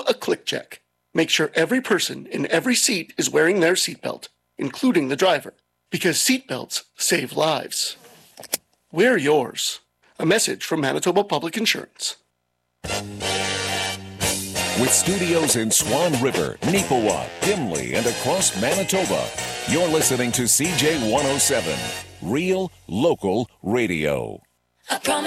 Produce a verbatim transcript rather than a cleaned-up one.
a click check. Make sure every person in every seat is wearing their seatbelt, including the driver, because seatbelts save lives. Wear yours. A message from Manitoba Public Insurance. With studios in Swan River, Neepawa, Dimley, and across Manitoba, you're listening to C J one oh seven, Real Local Radio. I promise.